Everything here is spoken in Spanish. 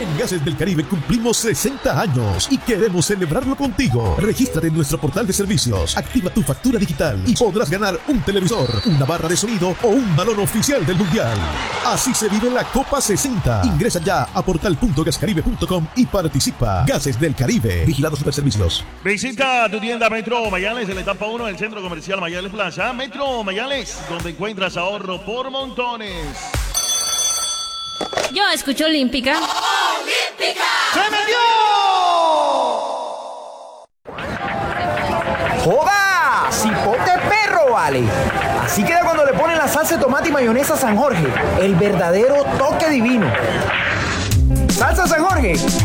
En Gases del Caribe cumplimos 60 años y queremos celebrarlo contigo. Regístrate en nuestro portal de servicios, activa tu factura digital y podrás ganar un televisor, una barra de sonido o un balón oficial del Mundial. Así se vive la Copa 60. Ingresa ya a portal.gascaribe.com y participa. Gases del Caribe. Vigilado Superservicios. Visita tu tienda Metro Mayales en la etapa 1 del Centro Comercial Mayales Plaza. Metro Mayales, donde encuentras ahorro por montones. Yo escucho Olímpica. ¡Olímpica! ¡Se me dio! ¡Joda! ¡Cipote perro, vale! Así queda cuando le ponen la salsa de tomate y mayonesa San Jorge. El verdadero toque divino. Salsa San Jorge,